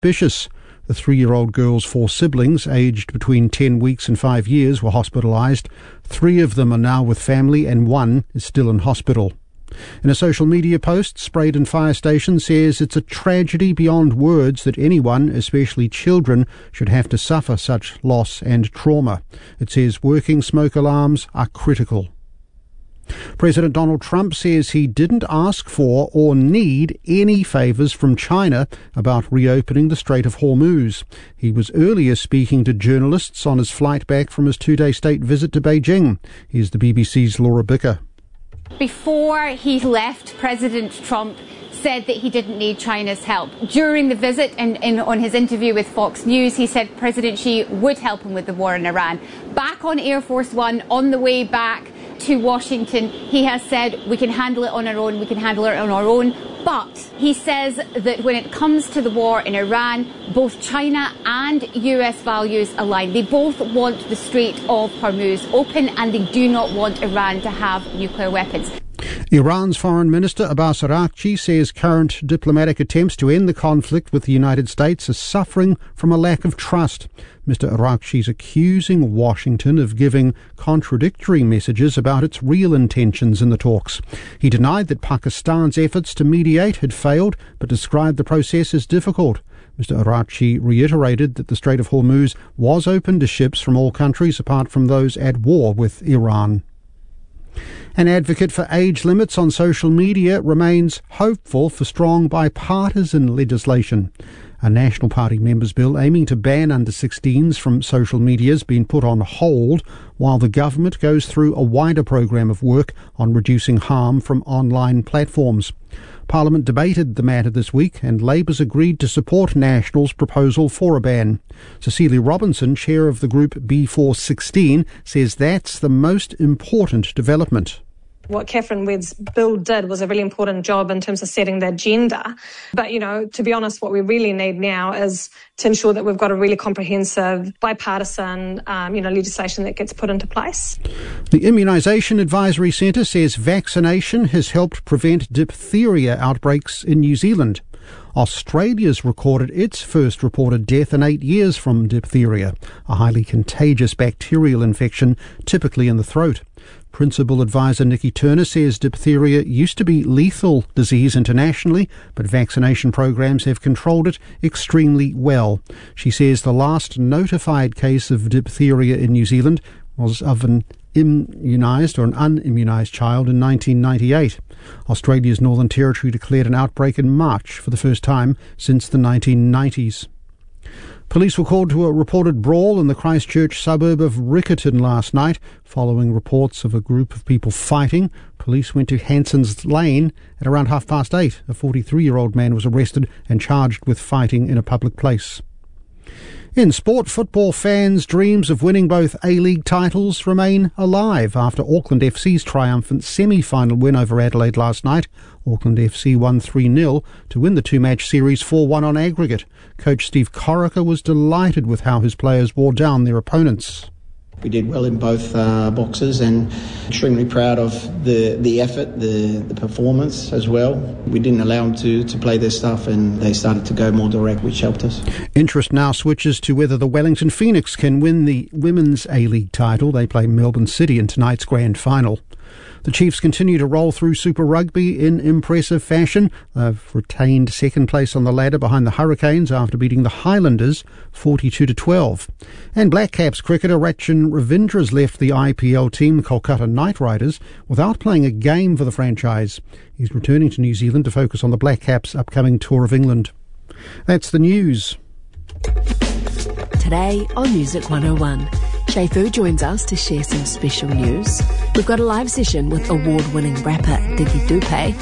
suspicious. The 3-year-old girl's 4 siblings, aged between 10 weeks and 5 years, were hospitalised. 3 of them are now with family and 1 is still in hospital. In a social media post, Spraydon Fire Station says it's a tragedy beyond words that anyone, especially children, should have to suffer such loss and trauma. It says working smoke alarms are critical. President Donald Trump says he didn't ask for or need any favours from China about reopening the Strait of Hormuz. He was earlier speaking to journalists on his flight back from his 2-day state visit to Beijing. Here's the BBC's Laura Bicker. Before he left, President Trump said that he didn't need China's help. During the visit and on his interview with Fox News, he said President Xi would help him with the war in Iran. Back on Air Force One, on the way back to Washington, he has said we can handle it on our own, But he says that when it comes to the war in Iran, both China and US values align. They both want the Strait of Hormuz open and they do not want Iran to have nuclear weapons. Iran's Foreign Minister Abbas Araghchi says current diplomatic attempts to end the conflict with the United States are suffering from a lack of trust. Mr. Araghchi is accusing Washington of giving contradictory messages about its real intentions in the talks. He denied that Pakistan's efforts to mediate had failed, but described the process as difficult. Mr. Araghchi reiterated that the Strait of Hormuz was open to ships from all countries apart from those at war with Iran. An advocate for age limits on social media remains hopeful for strong bipartisan legislation. A National Party members' bill aiming to ban under-16s from social media has been put on hold while the government goes through a wider program of work on reducing harm from online platforms. Parliament debated the matter this week and Labour's agreed to support National's proposal for a ban. Cecilia Robinson, chair of the group B416, says that's the most important development. What Catherine Wedd's bill did was a really important job in terms of setting the agenda. But, to be honest, what we really need now is to ensure that we've got a really comprehensive, bipartisan, legislation that gets put into place. The Immunisation Advisory Centre says vaccination has helped prevent diphtheria outbreaks in New Zealand. Australia's recorded its first reported death in 8 years from diphtheria, a highly contagious bacterial infection typically in the throat. Principal Advisor Nikki Turner says diphtheria used to be lethal disease internationally, but vaccination programs have controlled it extremely well. She says the last notified case of diphtheria in New Zealand was of an immunised or an unimmunised child in 1998. Australia's Northern Territory declared an outbreak in March for the first time since the 1990s. Police were called to a reported brawl in the Christchurch suburb of Riccarton last night. Following reports of a group of people fighting, police went to Hanson's Lane at around 8:30. A 43-year-old man was arrested and charged with fighting in a public place. In sport, football fans' dreams of winning both A-League titles remain alive after Auckland FC's triumphant semi-final win over Adelaide last night. Auckland FC won 3-0 to win the 2-match series 4-1 on aggregate. Coach Steve Corica was delighted with how his players wore down their opponents. We did well in both boxes and extremely proud of the effort, the performance as well. We didn't allow them to play their stuff and they started to go more direct, which helped us. Interest now switches to whether the Wellington Phoenix can win the Women's A-League title. They play Melbourne City in tonight's grand final. The Chiefs continue to roll through Super Rugby in impressive fashion. They've retained second place on the ladder behind the Hurricanes after beating the Highlanders 42-12. And Black Caps cricketer Rachin Ravindra's left the IPL team, the Kolkata Knight Riders, without playing a game for the franchise. He's returning to New Zealand to focus on the Black Caps' upcoming tour of England. That's the news. Today on Music 101. Shea Fu joins us to share some special news. We've got a live session with award-winning rapper Diggy Dupe.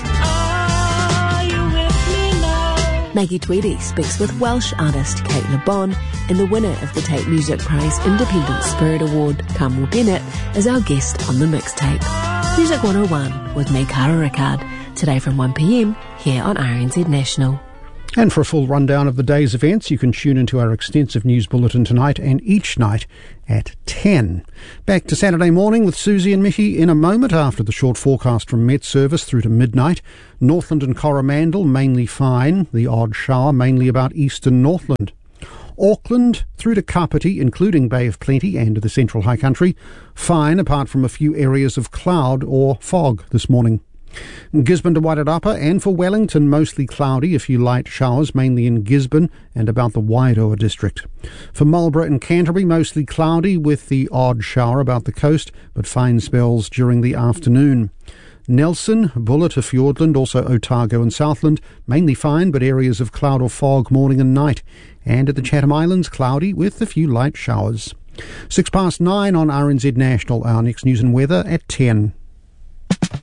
Maggie Tweedy speaks with Welsh artist Kate LeBon, and the winner of the Tate Music Prize Independent Spirit Award, Carmel Bennett, is our guest on the mixtape. Music 101 with me, Cara Rickard, today from 1pm here on RNZ National. And for a full rundown of the day's events, you can tune into our extensive news bulletin tonight and each night at 10. Back to Saturday morning with Susie and Mickey in a moment after the short forecast from Met Service through to midnight. Northland and Coromandel mainly fine, the odd shower mainly about eastern Northland. Auckland through to Kapiti, including Bay of Plenty and the Central High Country, fine apart from a few areas of cloud or fog this morning. Gisborne to Wairarapa and for Wellington mostly cloudy, a few light showers mainly in Gisborne and about the Wairoa district. For Marlborough and Canterbury mostly cloudy with the odd shower about the coast but fine spells during the afternoon. Nelson, Buller to Fiordland, also Otago and Southland, mainly fine but areas of cloud or fog morning and night. And at the Chatham Islands, cloudy with a few light showers. 9:06 on RNZ National, our next news and weather at 10.